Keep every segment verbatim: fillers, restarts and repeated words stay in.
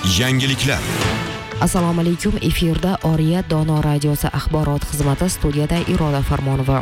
Yangiliklar. Assalomu alaykum. Efirda Oriya Dono radiosi axborot xizmati, studiyada Iroda Farmonova.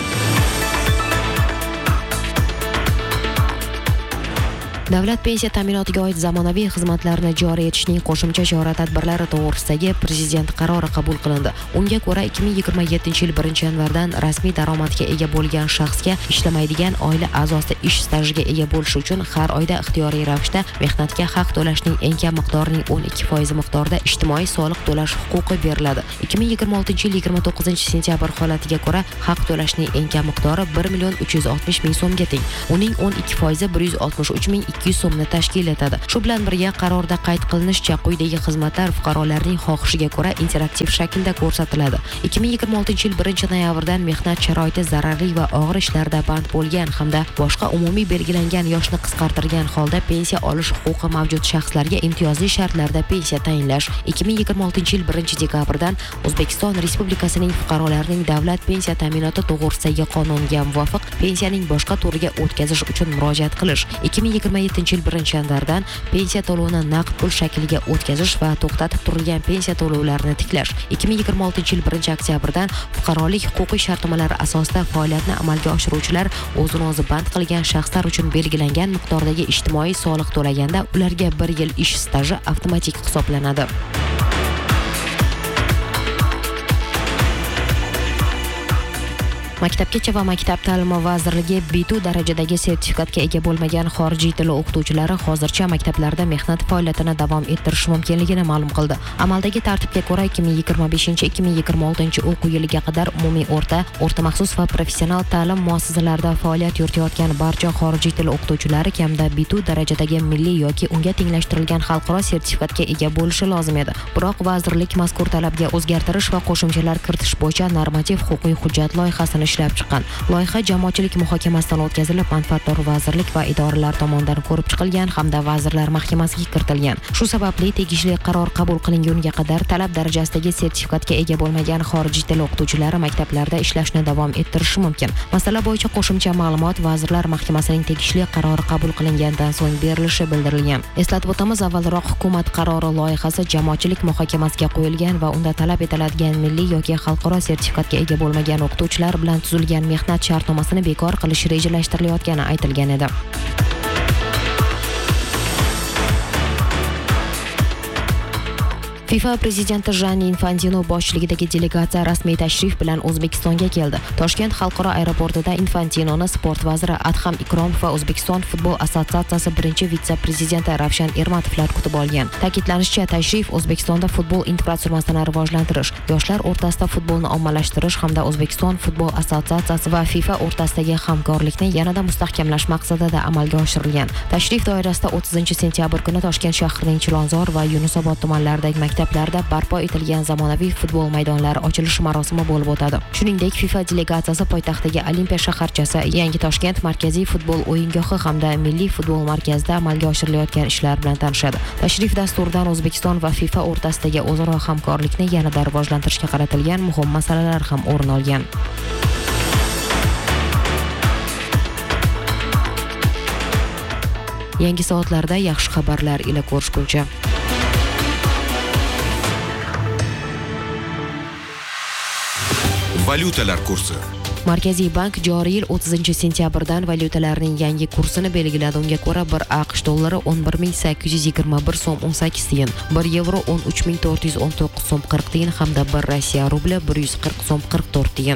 Davlat pensiya ta'minotiga oid zamonaviy xizmatlarni joriy etishning qo'shimcha chora-tadbirlari to'g'risidagi prezident qarori qabul qilindi. Unga ko'ra ikki ming yigirma yettinchi yil birinchi yanvardan rasmiy daromadga ega bo'lgan shaxsga ishlamaydigan oila a'zosi ish stajiga ega bo'lishi uchun har oyda ixtiyoriy ravishda mehnatga haq to'lashning eng kam miqdorining o'n ikki foiz miqdorida ijtimoiy soliq to'lash huquqi beriladi. ikki ming yigirma oltinchi yil yigirma to'qqizinchi sentyabr holatiga ko'ra haq to'lashning eng kam miqdori bir million uch yuz oltmish ming so'mga teng. Uning o'n ikki foizi bir yuz oltmish uch ming ikki yuz so'mni tashkil etadi. Shu bilan birga qarorda qayd qilinishicha, quyidagi xizmatlar fuqarolarning xohishiga ko'ra interaktiv shaklda ko'rsatiladi. ikki ming yigirma oltinchi yil birinchi noyabrdan mehnat sharoiti zararli va og'ir ishlarda band bo'lgan hamda boshqa umumiy belgilangan yoshni qisqartirgan holda pensiya olish huquqi mavjud shaxslarga imtiyozli shartlarda pensiya tayinlash. ikki ming yigirma oltinchi yil birinchi dekabrdan O'zbekiston Respublikasining fuqarolarining davlat pensiya ta'minoti to'g'risidagi qonunga muvofiq pensiyaning boshqa turiga o'tkazish uchun murojaat qilish. ikki ming yigirma yettinchi yil birinchi yanvardan pensiya to'lovini naqd pul shakliga o'tkazish va to'xtatib turilgan pensiya to'lovlarini tiklash. ikki ming yigirma oltinchi yil birinchi oktyabrdan fuqarolik huquqiy shartnomalari asosida faoliyatni amalga oshiruvchilar o'zini o'zi band qilgan shaxslar uchun belgilangan miqdordagi ijtimoiy soliq to'laganda ularga bir yil ish staji avtomatik hisoblanadi. Maktabgacha va maktab ta'limi vazirligi B two darajadagi sertifikatga ega bo'lmagan xorijiy tili o'qituvchilari hozircha maktablarda mehnat faoliyatini davom ettirishi mumkinligini ma'lum qildi. Amaldagi tartibga ko'ra ikki ming yigirma beshinchi ikki ming yigirma oltinchi o'quv yiliga qadar umumiy o'rta, o'rta maxsus va professional ta'lim muassasalarida faoliyat yuritayotgan barcha xorijiy tili o'qituvchilari kamida B two darajadagi milliy yoki unga tenglashtirilgan xalqaro sertifikatga ega bo'lishi lozim edi. Biroq vazirlik mazkur talabga o'zgartirish va qo'shimchalar kiritish bo'yicha normativ huquqiy hujjat loyihasini ishlab chiqqan. Loyiha jamoatchilik muhokamasidan o'tkazilib, manfaatdor vazirlik va idoralar tomonidan ko'rib chiqilgan hamda vazirlar mahkamasiga kiritilgan. Shu sababli tegishli qaror qabul qilingunga qadar talab darajasidagi sertifikatga ega bo'lmagan xorijiy til o'qituvchilari maktablarda ishlashni davom ettirishi mumkin. Masala bo'yicha qo'shimcha ma'lumot vazirlar mahkamasining tegishli qarori qabul qilingandan so'ng berilishi bildirilgan. Eslatib o'tamiz, avvalroq hukumat qarori loyihasi jamoatchilik muhokamasiga qo'yilgan va unda talab etiladigan milliy yoki xalqaro sertifikatga ega bo'lmagan o'qituvchilar bilan tuzilgan mehnat shartnomasini bekor qilish rejalashtirilayotgani aytilgan edi. FIFA prezidenti Gianni Infantino boshchiligidagi delegatsiya rasmiy tashrif bilan O'zbekistonga keldi. Toshkent xalqaro aeroportida Infantinoni sport vaziri Adham Ikromov va O'zbekiston futbol assotsiatsiyasi birinchi vitse-prezidenti Ravshan Ermatovlar kutib olgan. Ta'kidlanishicha, tashrif O'zbekistonda futbol infratuzilmasini rivojlantirish, yoshlar o'rtasida futbolni ommalashtirish hamda O'zbekiston futbol assotsiatsiyasi va FIFA o'rtasidagi hamkorlikni yanada mustahkamlash maqsadida amalga oshirilgan. Tashrif doirasida o'ttizinchi sentyabr kuni Toshkent shahrining Chilonzor va Yunusobod tumanlaridagi maktablarda barpo etilgan zamonaviy futbol maydonlari ochilish marosimi bo'lib o'tadi. Shuningdek, FIFA delegatsiyasi poytaxtdagi Olimpiya shaharchasi, Yangi Toshkent markaziy futbol o'yingohi hamda milliy futbol markazida amalga oshirilayotgan ishlar bilan tanishadi. Tashrif dasturidan O'zbekiston va FIFA o'rtasidagi o'zaro hamkorlikni yanada rivojlantirishga qaratilgan muhim masalalar ham o'rin olgan. Yangi soatlarda yaxshi xabarlar ila ko'rishguncha. Valyutalar kursi. Markaziy bank joriy yil o'ttizinchi sentyabrdan valyutalarning yangi kursini belgiladi. Unga ko'ra bir AQSh dollari o'n bir ming sakkiz yuz yigirma bir so'm o'n sakkiz tiyin, bir yevro o'n uch ming to'rt yuz o'n to'qqiz so'm qirq tiyin hamda bir Rossiya rubli bir yuz qirq so'm qirq to'rt tiyin.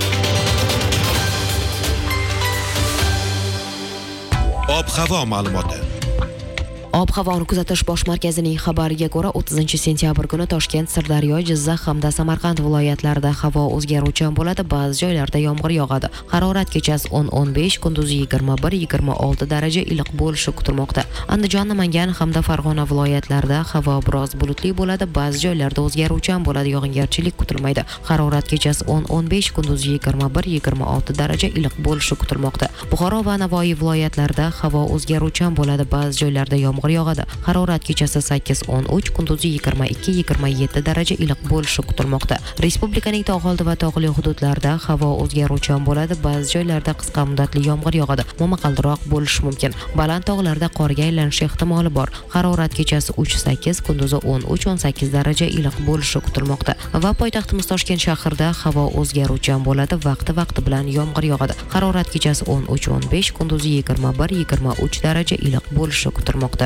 Ob-havo ma'lumoti. Ob-havoni kuzatish bosh markazining xabariga ko'ra o'ttizinchi sentyabr kuni Toshkent, Sirdaryo, Jizzax hamda Samarqand viloyatlarida havo o'zgaruvchan bo'ladi, ba'zi joylarda yomg'ir yog'adi. Harorat kechasi o'n o'n besh, kunduzi yigirma bir yigirma olti daraja iliq bo'lishi kutilmoqda. Andijon, Namangan hamda Farg'ona viloyatlarida havo biroz bulutli bo'ladi, ba'zi joylarda o'zgaruvchan bo'ladi, yog'ingarchilik kutilmaydi. Harorat kechasi o'n o'n besh, kunduzi yigirma bir yigirma olti daraja iliq bo'lishi kutilmoqda. Buxoro va Navoiy viloyatlarida havo o'zgaruvchan bo'ladi, ba'zi joylarda yomg'ir yomg'ir yog'adi. Harorat kechasi sakkiz o'n uch, kunduzi yigirma ikki yigirma yetti daraja iliq bo'lishi kutilmoqda. Respublikaning tog' oldi va tog'li hududlarida havo o'zgaruvchan bo'ladi. Ba'zi joylarda qisqa muddatli yomg'ir yog'adi. Momaqaldiroq bo'lishi mumkin. Baland tog'larda qorga aylanish ehtimoli bor. Harorat kechasi uch sakkiz, kunduzi o'n uch o'n sakkiz daraja iliq bo'lishi kutilmoqda. Va poytaxtimiz Toshkent shahrida havo o'zgaruvchan bo'ladi. Vaqti-vaqti bilan yomg'ir yog'adi. Harorat kechasi o'n uch o'n besh, kunduzi yigirma bir yigirma uch daraja iliq bo'lishi kutilmoqda.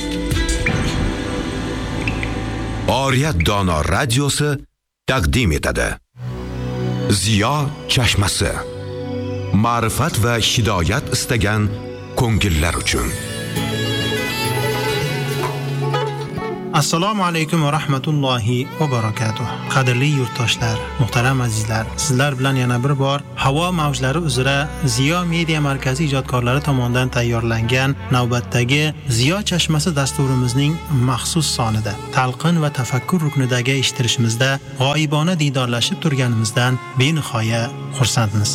Oriyat Dono radiosi taqdim etadi. Ziyo chashmasi. Ma'rifat va hidoyat istagan ko'ngillar uchun. Assalomu alaykum va rahmatullohi va barakatuh. Qadrli yurtdoshlar, muhtaram azizlar, sizlar bilan yana bir bor havo mavjlari uzra Ziyo media markazi ijodkorlari tomonidan tayyorlangan navbatdagi Ziyo chashmasi dasturimizning maxsus sonida talqin va tafakkur ruknidagi eshittirishimizda g'oyibona diydorlashib turganimizdan benihoya xursandmiz.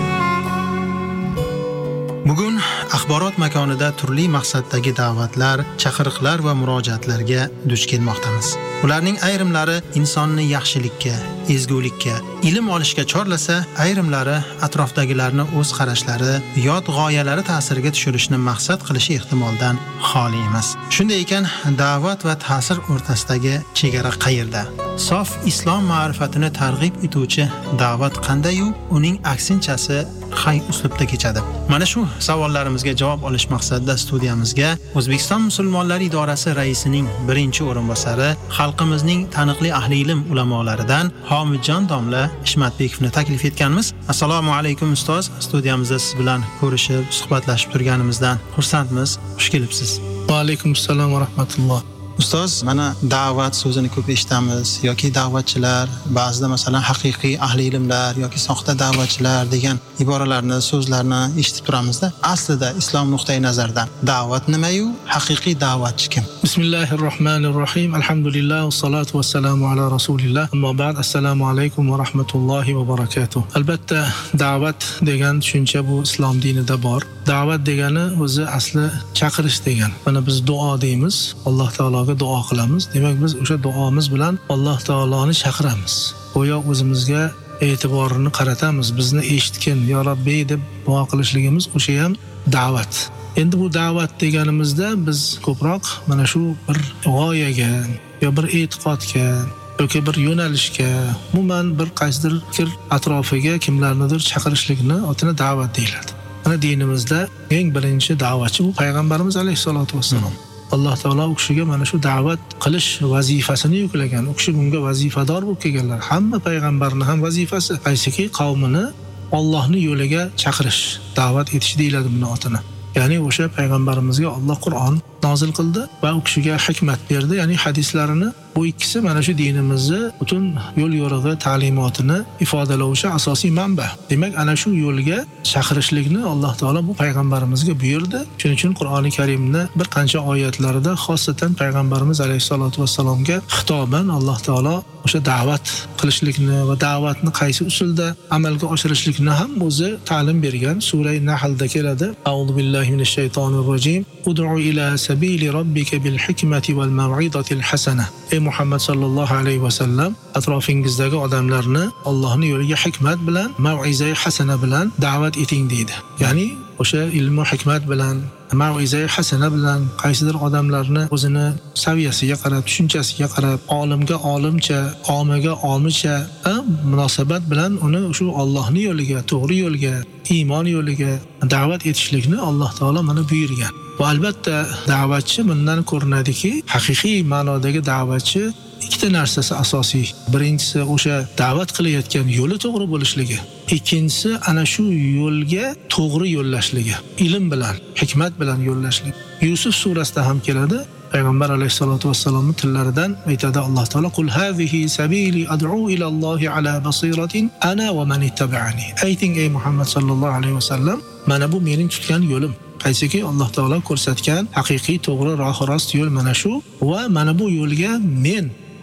Bugun axborot makonida turli maqsaddagi da'vatlar, chaqiriqlar va murojaatlarga duch kelmoqdamiz. Ularning ayrimlari insonni yaxshilikka, ezgulikka, ilm olishga chorlasa, ayrimlari atrofdagilarni o'z qarashlari, yot g'oyalari ta'siriga tushirishni maqsad qilishi ehtimoldan xoli emas. Shunday ekan, da'vat va ta'sir o'rtasidagi chegara qayerda? Sof islom ma'rifatini targ'ib etuvchi da'vat qanday-u, uning aksinchasi qay uslubda kechadi? Mana shu savollarimizga javob olish maqsadida studiyamizga O'zbekiston musulmonlari idorasi raisining birinchi o'rinbosari, xalqimizning taniqli ahli ilm ulamolaridan Homidjon domla Ishmatbekovni taklif etganmiz. Assalomu alaykum ustoz. Studiyamizda siz bilan ko'rishib, suhbatlashib turganimizdan xursandmiz. Xush kelibsiz. Va alaykum assalom va rahmatulloh. Ustoz, mana da'vat so'zini ko'p eshitamiz yoki da'vatchilar, ba'zida masalan haqiqiy ahli ilmlar yoki soxta da'vatchilar degan iboralarni, so'zlarni eshitib turamizda. Aslida islom nuqtai nazaridan da'vat nima-yu, haqiqiy da'vatchi kim? Bismillahirrohmanirrohim. Alhamdulillah va salatu vassalamu ala rasulillah. Amma ba'd, assalomu alaykum va rahmatullohi va barakatuh. Albatta, da'vat degan tushuncha bu islom dinida bor. Da'vat degani o'zi asli chaqirish degan. Mana biz duo deymiz, Alloh taologa duo qilamiz. Demak, biz o'sha duomiz bilan Alloh taoloni chaqiramiz. Go'yo o'zimizga e'tiborini qaratamiz. Bizni eshitgin, yo Robbiy deb duo qilishligimiz o'sha ham da'vat. Endi bu da'vat deganimizda biz ko'proq mana shu bir g'oyaga yo bir e'tiqodga yoki bir yo'nalishga, umuman bir qaysidir fikr atrofiga kimlarnidir chaqirishlikni otini da'vat deyiladi. Mana dinimizda eng birinchi da'vatchi bu payg'ambarimiz alayhisolatu vassalom. Alloh taolo u kishiga mana shu da'vat qilish vazifasini yuklagan. U kishi bunga vazifador bo'lib kelganlar. Hamma payg'ambarning ham vazifasi qaysiki qavmini Allohning yo'liga chaqirish, da'vat etish deyiladi buni otini. Ya'ni o'sha payg'ambarimizga Alloh Qur'on nozil qildi va u kishiga hikmat berdi, ya'ni hadislarini. Bu ikkisi mana shu dinimizni butun yo'l yo'rig'i, ta'limotini ifodalovchi asosiy manba. Demak, ana shu yo'lga chaqirishlikni Alloh taolo bu payg'ambarimizga buyurdi. Shuning uchun Qur'oni Karimda bir qancha oyatlarida xosatan payg'ambarimiz alayhisolatu vassalomga xitoban Alloh taolo o'sha da'vat qilishlikni va da'vatni qaysi usulda amalga oshirishlikni ham o'zi ta'lim bergan. Sura Nahlda keladi. A'udhu billahi minash shaytonir rojim. Ud'u ila sabili robbika bil hikmati wal maw'izatil hasana. Ey Muhammad sallallohu alayhi va sallam, atrofingizdagi odamlarni Allohning yo'liga hikmat bilan, mav'izai hasana bilan da'vat eting deydi. Ya'ni o'sha ilm va hikmat bilan, mav'izai hasana bilan qaysidir odamlarni o'zini saviyasiga qarab, tushunchasiga qarab, olimga olimcha, omiga omicha munosabat bilan uni shu Allohning yo'liga, to'g'ri yo'lga, iymon yo'liga da'vat etishlikni Alloh taolo mana buyurgan. Va albatta da'vatchi bundan ko'rinadiki, haqiqiy ma'nodagi da'vatchi ikkita narsasi asosiy. Birinchisi o'sha da'vat qilayotgan yo'li to'g'ri bo'lishligi. Ikkinchisi ana shu yo'lga to'g'ri yo'llashligi, ilm bilan, hikmat bilan yo'llashlik. Yusuf surasida ham keladi. Payg'ambar alayhisolatu vassalomning tillaridan aytadi Alloh taolo: "Qul hazihi sabili ad'u ila Allohi ala basiratin ana va man ittaba'ani." Ayting ey Muhammad sallallohu alayhi vasallam, mana bu mening tutgan yo'lim. Qaysiki Alloh taolo ko'rsatgan haqiqiy to'g'ri roh-rost yo'l mana shu va mana bu yo'lga men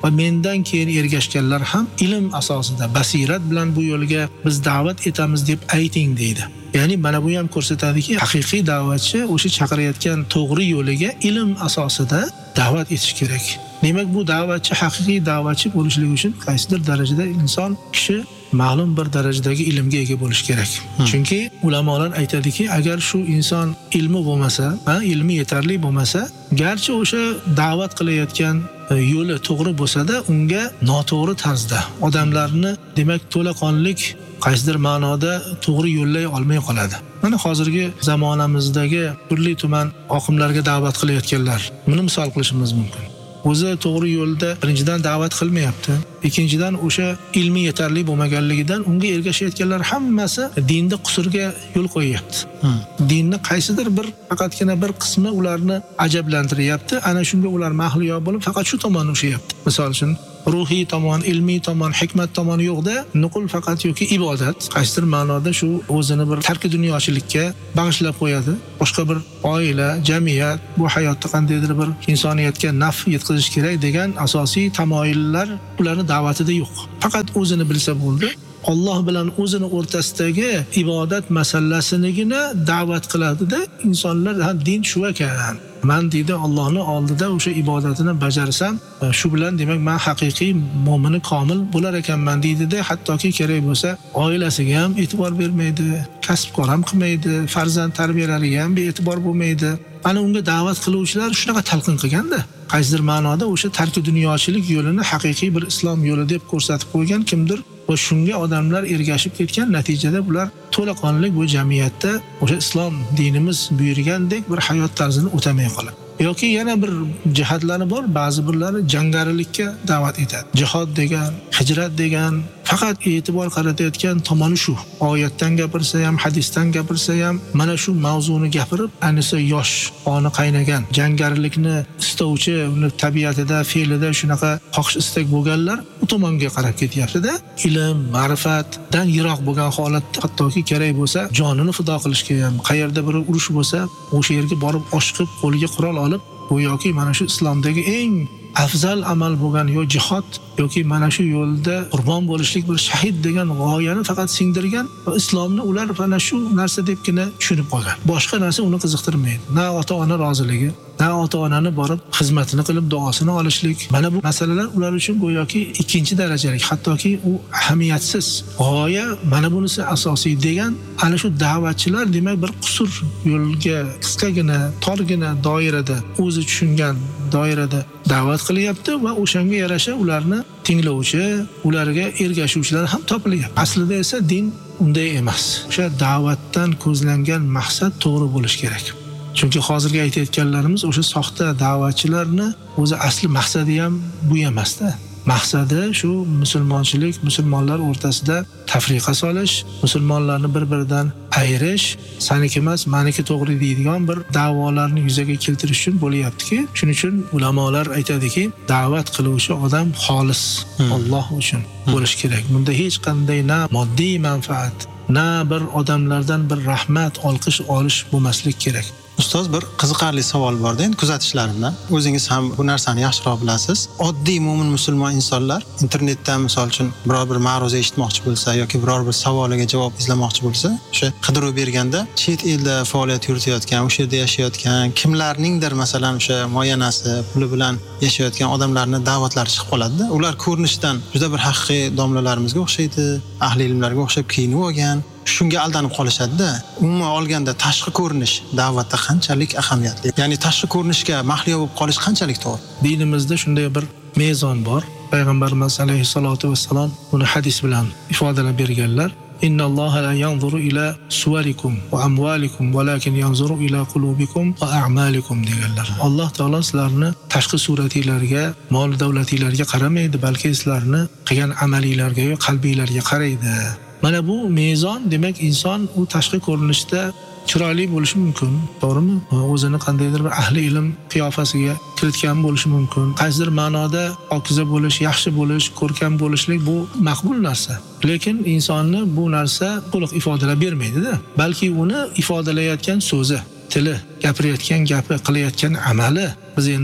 va mendan keyin ergashganlar ham ilm asosida basirat bilan bu yo'lga biz da'vat etamiz deb ayting deydi. Ya'ni mana bu ham ko'rsatadiki, haqiqiy da'vatchi o'sha chaqirayotgan to'g'ri yo'liga ilm asosida da'vat etish kerak. Demak, bu da'vatchi haqiqiy da'vatchi bo'lishligi uchun qaysidir darajada inson kishi ma'lum bir darajadagi ilmga ega bo'lish kerak. Hmm. Chunki ulamolar aytadiki, agar shu inson ilmi bo'lmasa, ha, ilmi yetarli bo'lmasa, garchi o'sha da'vat qilayotgan yo'li to'g'ri bo'lsa-da, unga noto'g'ri tarzda odamlarni, demak, to'laqonlik qaysidir ma'noda to'g'ri yo'llay olmay qoladi. Mana hozirgi zamonamizdagi turli tuman oqimlarga da'vat qilayotganlar, buni misol qilishimiz mumkin. O'zi to'g'ri yo'lda birinchidan da'vat qilmayapti. Ikkinchidan o'sha ilmi yetarli bo'lmaganligidan unga ergashayotganlar hammasi dinda qusurga yo'l qo'yyapti. Hmm. Dinni qaysidir bir faqatgina bir qismi ularni ajablantiryapti. Ana shunga ular mahliyo bo'lib faqat shu tomonni ushlayapti. Misol uchun ruhiy tomon, ilmiy tomon, hikmat tomoni yo'qda, nuqul faqat yoki ibodat, qaysidir ma'noda shu o'zini bir tarki dunyochilikka bag'ishlab qo'yadi. Boshqa bir oila, jamiyat, bu hayotda qandaydir bir insoniyatga naf yetkazish kerak degan asosiy tamoyillar ularning da'vatida yo'q. Faqat o'zini bilsa bo'ldi. Alloh bilan o'zini o'rtasidagi ibodat masalasinigina da'vat qiladi-da, insonlar ha din shu ekan. Men deydi Allohning oldida o'sha ibodatini bajarsam, shu bilan demak men haqiqiy mo'mini komil bo'lar ekanman deydi-da, hattoki kerak bo'lsa oilasiga ham e'tibor bermaydi, kasb-kor ham qilmaydi, farzand tarbiyalariga ham e'tibor bo'lmaydi. Ana unga da'vat qiluvchilar shunaqa talqin qilganda, qaysidir ma'noda o'sha tarki dunyochilik yo'lini haqiqiy bir islom yo'li deb ko'rsatib qo'ygan kimdir va shunga odamlar ergashib ketgan, natijada bular to'laqonlik bu jamiyatda o'sha islom dinimiz buyurgandek bir hayot tarzini o'tamay qoladi. Yoki yana bir jihatlari bor, ba'zi birlari jangarilikka da'vat etadi. Jihad degan, hijrat degan faqat e'tibor qaratayotgan tomoni shu. Oyatdan gapirsa ham, hadisdan gapirsa ham mana shu mavzuni gapirib, anisa yosh, qoni qaynagan, jangarilikni istovchi, uni tabiatida, fe'lida shunaqa xohish istak bo'lganlar u tomonga qarab ketyapti-da. Ilm, ma'rifatdan yiroq bo'lgan holatda hattoki kerak bo'lsa, jonini fido qilishga ham, qayerda bir urush bo'lsa, o'sha yerga borib oshiqib, qo'liga qurol olib, go'yoki mana shu islomdagi eng afzal amal bo'lgan yo jihad yoki mana shu yo'lda qurbon bo'lishlik bir shahid degan g'oyani faqat singdirgan va islomni ular mana shu narsa debgina tushunib qolgan. Boshqa narsa uni qiziqtirmaydi. Na ota-ona roziligi, na ota-onani borib xizmatini qilib duosini olishlik. Mana bu masalalar ular uchun go'yoki ikkinchi darajalik, hattoki u ahamiyatsiz. G'oya mana bunisi asosiy degan ana shu da'vatchilar demak bir qusur yo'lga qisqagina, torgina doirada o'zi tushungan doirada da'vat qilyapti va o'shanga yarasha ularni tinglovchi, ularga ergashuvchilar ham topilyapti. Aslida esa din unday emas. O'sha da'vatdan ko'zlangan maqsad to'g'ri bo'lish kerak. Chunki hozirgi aytayotganlarimiz o'sha soxta da'vatchilarni o'zi asli maqsadi ham bu emasda. Maqsadi shu musulmonchilik, musulmonlar o'rtasida tafriqa solish, musulmonlarni bir-biridan ayirish, saniki emas, meniki to'g'ri deydigan bir da'volarni yuzaga keltirish uchun bo'lyaptiki, shuning uchun ulamolar aytadiki, da'vat qiluvchi odam xolis, hmm. Alloh uchun bo'lish kerak. Bunda hech qanday na moddiy manfaat, na bir odamlardan bir rahmat, olqish olish bo'lmaslik kerak. Ustoz, bir qiziqarli savol bor-da, endi kuzatishlarimdan. O'zingiz ham bu narsani yaxshiroq bilasiz. Oddiy mo'min musulmon insonlar internetdan misol uchun biror bir ma'ruza eshitmoqchi bo'lsa yoki biror bir savoliga javob izlamoqchi bo'lsa, o'sha qidiruv berganda chet elda faoliyat yuritayotgan, o'sha yerda yashayotgan kimlarningdir masalan o'sha moyanasi, puli bilan yashayotgan odamlarning da'vatlari chiqib qoladi-da. Ular ko'rinishdan juda bir haqiqiy domlalarimizga o'xshaydi, ahli ilmlarga o'xshab kiyinib olgan. Shunga aldanib qolishadi-da. Umuman olganda tashqi ko'rinish da'vatda qanchalik ahamiyatli? Ya'ni tashqi ko'rinishga mahliyo bo'lib qolish qanchalik to'g'ri? Dinimizda shunday bir mezon bor. Payg'ambarimiz alayhisolatu vassalom uni hadis bilan ifodalab berganlar. Innalloha la yanzuru ila suwarikum va amwalikum, walakin yanzuru ila qulubikum va a'malikum deganlar. Alloh taolo sizlarni tashqi suratinglarga, mol davlatinglarga qaramaydi, balki sizlarni qilgan amalinglarga va qalbinglarga qaraydi. Mana bu mezon, demak inson u tashqi ko'rinishda chiroyli bo'lishi mumkin, to'g'rimi? O'zini qandaydir bir ahli ilm qiyofasiga kiritgan bo'lishi mumkin. Qaysidir ma'noda pokiza bo'lish, yaxshi bo'lish, ko'rkam bo'lishlik bu maqbul narsa. Lekin insonni bu narsa to'liq ifodalab bermaydi-da. Balki uni ifodalayotgan so'zi, tili, gapirayotgan gapi, qilayotgan amali. Biz endi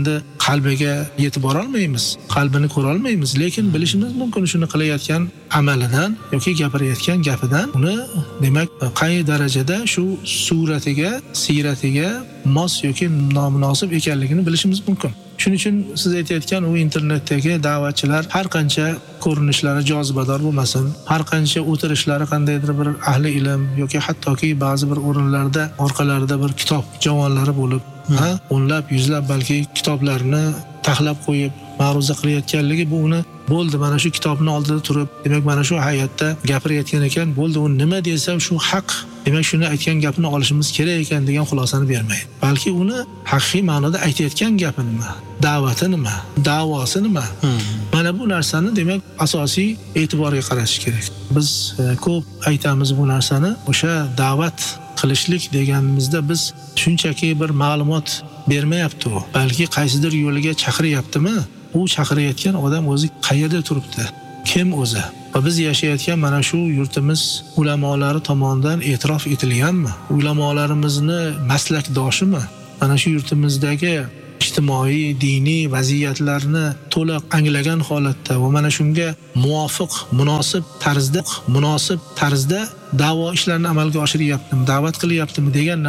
qalbiga yetib bora olmaymiz, qalbini ko'ra olmaymiz, lekin bilishimiz mumkin shuni qilayotgan amalidan yoki gapirayotgan gapidan uni demak qay darajada shu suratiga, siyratiga mos yoki nomunosib ekanligini bilishimiz mumkin. Shuning uchun siz aytayotgan u internetdagi da'vatchilar har qancha ko'rinishlari jozibador bo'lmasin, har qancha o'tirishlari qandaydir bir ahli ilm yoki hattoki ba'zi bir o'rinlarda orqalarida bir kitob javonlari bo'lib, ha, o'nlab, yuzlab balki kitoblarni taxlab qo'yib ma'ruza qilayotganligi bu uni bo'ldi, mana shu kitobni oldida turib, demak mana shu hayotda gapirayotgan ekan, bo'ldi, u nima desa shu haq, demak shuni aytgan gapini olishimiz kerak ekan degan xulosani bermaydi. Balki uni haqiqiy ma'noda aytayotgan gapi nima, da'vati nima, da'vosi nima? Hmm. Mana bu narsani demak asosiy e'tiborga qaratish kerak. Biz e, ko'p aytamiz bu narsani, o'sha da'vat qilishlik deganimizda biz shunchaki bir ma'lumot bermayapti u, balki qaysidir yo'liga chaqiryaptimi? U chaqirayotgan odam o'zi qayerda turibdi? Kim o'zi? Va biz yashayotgan mana shu yurtimiz ulamolari tomonidan e'tirof etilganmi? Ulamolarimizni maslakdoshimi? Mana shu yurtimizdagi ijtimoiy, diniy vaziyatlarni to'liq anglagan holatda va mana shunga muvofiq, munosib tarzda, munosib tarzda da'vo ishlarini amalga oshiryaptimi, da'vat qilyaptimi degan